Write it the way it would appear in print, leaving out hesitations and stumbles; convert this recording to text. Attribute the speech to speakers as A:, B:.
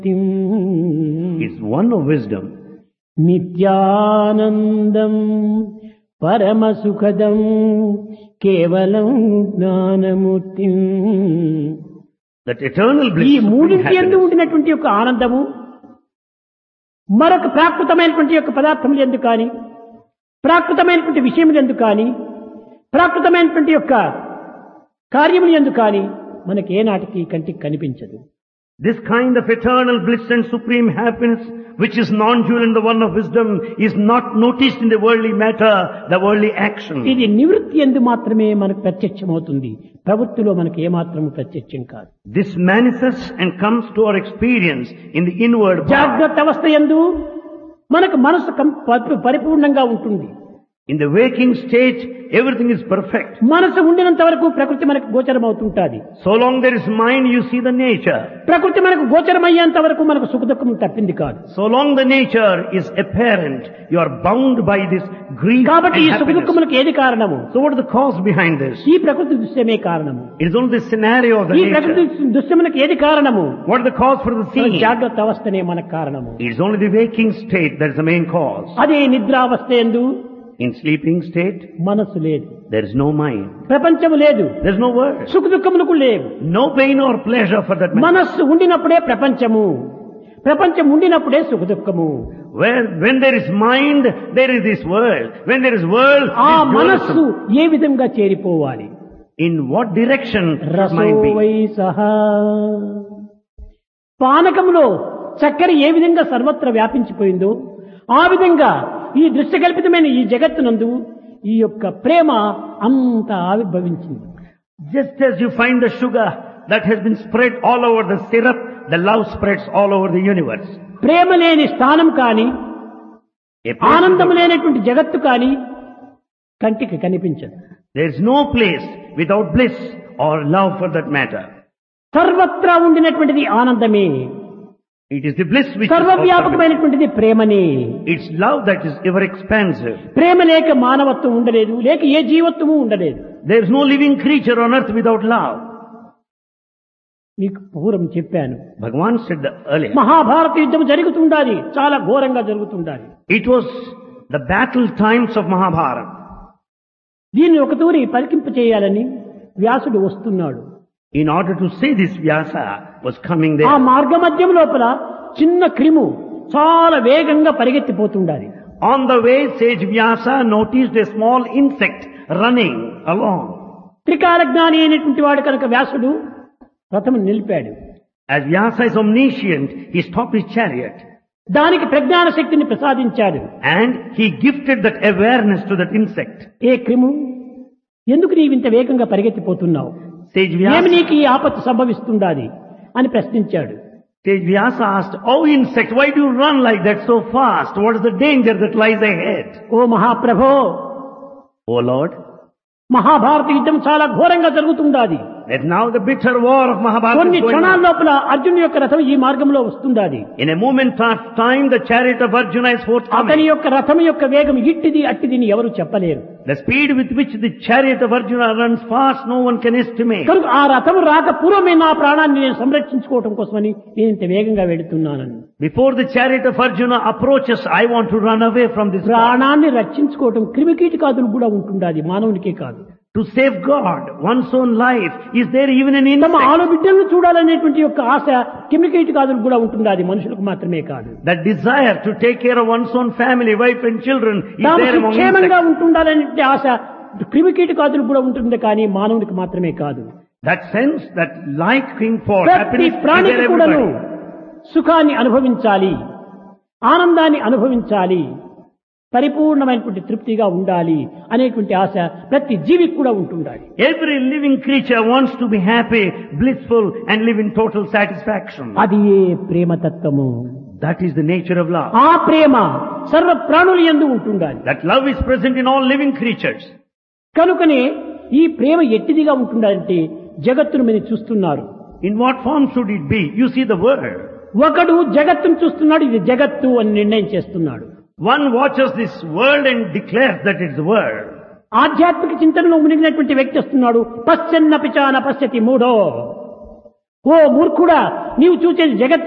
A: It's one of wisdom.
B: నిత్యానందం పరమ సుఖదం కేవలం జ్ఞానమూర్తిం.
A: That eternal
B: ఈ
A: bliss, supreme
B: మూడింటి యందు
A: happiness.
B: ఉండినటువంటి యొక్క ఆనందము మరొక ప్రాకృతమైనటువంటి యొక్క పదార్థములు ఎందుకు కానీ, ప్రాకృతమైనటువంటి విషయములు ఎందుకు కానీ, ప్రాకృతమైనటువంటి యొక్క కార్యములు ఎందుకు కానీ మనకి ఏనాటికి కంటికి కనిపించదు.
A: This kind of eternal bliss and supreme happiness, which is non-dual in the one of wisdom, is not noticed in the worldly matter, the worldly action.
B: ఇది నివృత్తి యందు మాత్రమే మనకు ప్రత్యక్షమవుతుంది, ప్రవృత్తిలో మనకు ఏమాత్రము ప్రత్యక్షం కాదు.
A: This manifests and comes to our experience in the inward part.
B: జాగ్రత్త అవస్థ యందు మనకు మనసు పరిపూర్ణంగా ఉంటుంది.
A: In the waking state, everything is perfect.
B: మనసు ఉండినంత వరకు ప్రకృతి మనకు గోచరం అవుతుంటాది.
A: So long there is mind, you see the nature.
B: ప్రకృతి మనకు గోచరం అయ్యేంత వరకు మనకు సుఖ దుఃఖం తప్పింది కాదు.
A: So long the nature is apparent, you are bound by this grief
B: కాబట్టి
A: and
B: ఈ సుఖ
A: happiness.
B: దుఃఖములకు ఏది కారణము?
A: So what is the cause behind this?
B: ఈ ప్రకృతి దృశ్యమే కారణము.
A: It is only the scenario of the
B: ఈ ప్రకృతి
A: nature.
B: దృశ్యములకు ఏది కారణము?
A: What is the cause for the scene?
B: జాగ్రత్త అవస్థనే మనకు కారణము.
A: It is only the waking state that is the main cause.
B: అదే నిద్రావస్థ యందు
A: In sleeping state,
B: మనసు లేదు,
A: there is no mind.
B: ప్రపంచము లేదు,
A: There is no word.
B: సుఖ దుఃఖములకు లేవు.
A: No pain or pleasure for that matter.
B: మనస్సు ఉండినప్పుడే ప్రపంచము, ప్రపంచం ఉండినప్పుడే సుఖ దుఃఖము.
A: When there is mind, there is this world. When there is world,
B: ఆ
A: this
B: మనస్సు
A: dualism.
B: ఏ విధంగా చేరిపోవాలి?
A: In what direction should
B: రసో
A: mind be?
B: Why సహా. పానకంలో చక్కెర ఏ విధంగా సర్వత్ర వ్యాపించిపోయిందో ఆ విధంగా ఈ దృశ్యకల్పితమైన ఈ జగత్తునందు ఈ యొక్క ప్రేమ అంత ఆవిర్భవించింది.
A: Just as you find the sugar that has been spread all over the syrup, the love spreads all over the universe.
B: ప్రేమ లేని స్థానం కానీ,
A: A place
B: ఆనందం
A: without-
B: లేనటువంటి జగత్తు కానీ కంటికి కనిపించదు.
A: There is no place without bliss or love for that matter.
B: సర్వత్రా ఉండినటువంటిది ఆనందమే,
A: It is the bliss which is
B: సర్వవ్యాపకమైనటువంటిది ప్రేమనే.
A: It's love that is ever expansive.
B: ప్రేమ లేక మానవత్వం ఉండలేదు, లేక ఏ జీవత్వము ఉండలేదు.
A: There is no living creature on earth without love.
B: మీకు పూర్వం చెప్పాను,
A: Bhagavan said earlier.
B: మహాభారత యుద్ధం జరుగుతుండాలి, చాలా ఘోరంగా జరుగుతుండాలి.
A: It was the battle times of Mahabharata.
B: దీన్ని ఒక తూరి పరికింప చేయాలని వ్యాసుడు వస్తున్నాడు.
A: In order to say this, Vyasa was coming
B: ఆ
A: there.
B: మార్గ మధ్యం లోపల చిన్న క్రిము చాలా వేగంగా పరిగెత్తిపోతుండాలి.
A: On the way, sage Vyasa noticed a small insect running along.
B: త్రికాల జ్ఞాని అయినటువంటి వాడు కనుక వ్యాసుడు రథము నిలిపాడు.
A: As Vyasa is omniscient, he stopped his chariot
B: దానికి ప్రజ్ఞాన శక్తిని ప్రసాదించాడు.
A: and he gifted that awareness to that insect.
B: ఏ క్రిము, ఎందుకు నీవు ఇంత వేగంగా పరిగెత్తిపోతున్నావు?
A: Sage
B: ఏమి
A: Vyasa,
B: నీకు ఈ ఆపత్తు సంభవిస్తుండాలి అని ప్రశ్నించాడు.
A: Sage Vyasa asked, "Oh insect, why do you run like that so fast? What is the danger that lies ahead?"
B: Oh మహాప్రభో,
A: O Lord,
B: Mahabharata యుద్ధం చాలా ఘోరంగా జరుగుతుండాలి.
A: that now the bitter war of Mahabharata
B: కొన్ని
A: is going
B: క్షణాల
A: on.
B: లోపల అర్జునుడి యొక్క రథం ఈ మార్గంలో వస్తుండాలి.
A: In a moment of time, the chariot of Arjuna is
B: అతని
A: forthcoming.
B: యొక్క రథం యొక్క వేగం ఇట్టిది అట్టిదిని ఎవరు చెప్పలేరు.
A: The speed with which the chariot of Arjuna runs fast, no one can estimate.
B: కనుక ఆ రథం రాక పూర్వమే నా ప్రాణాన్ని నేను సంరక్షించుకోవటం కోసమని నేను ఇంత వేగంగా వెళుతున్నానని.
A: Before the chariot of Arjuna approaches, I want to run away from this war.
B: ప్రాణాన్ని రక్షించుకోవటం క్రిమికీటకాదులు కూడా ఉంటుండాలి, మానవునికే కాదు.
A: To safeguard one's own life, is there even an
B: తమ
A: insect?
B: ఆడబిడ్డలను చూడాలనేటువంటి యొక్క ఆశ క్రిమికీటకాదులు కూడా ఉంటుండాలి, మనుషులకు మాత్రమే కాదు.
A: That desire to take care of one's own family, wife and children, is
B: తాము
A: there among
B: క్షేమంగా
A: insects.
B: ఉంటుండాలనే ఆశ క్రిమికీటకాదులు కూడా ఉంటుంది, కానీ మానవునికి మాత్రమే కాదు.
A: That sense, that liking for
B: ప్రతి
A: happiness, is
B: ప్రాణికి
A: there
B: కూడాను
A: everybody.
B: సుఖాన్ని అనుభవించాలి, ఆనందాన్ని అనుభవించాలి, పరిపూర్ణమైనటువంటి తృప్తిగా ఉండాలి అనేటువంటి ఆశ ప్రతి జీవికి కూడా ఉంటుండాలి.
A: Every living creature wants to be happy, blissful, and live in total satisfaction.
B: అది ఏ ప్రేమతత్వము.
A: That is the nature of love.
B: ఆ ప్రేమ సర్వ ప్రాణుల యందు ఉంటుండాలి.
A: That love is present in all living creatures.
B: కనుకనే ఈ ప్రేమ ఎట్టిదిగా ఉంటుందంటే జగత్తును మీరు చూస్తున్నారు.
A: In what form should it be? You see the world.
B: ఒకడు జగత్తును చూస్తున్నాడు, ఇది జగత్తు అని నిర్ణయం చేస్తున్నాడు.
A: One watches this world and declares that it's the world.
B: ఆధ్యాత్మిక చింతనలో మునిగినటువంటి వ్యక్తి వస్తున్నాడు, పశ్చన్న పిచాన పశ్యతి మూఢో. ఓ మూర్ఖుడా, నీవు చూసేది జగత్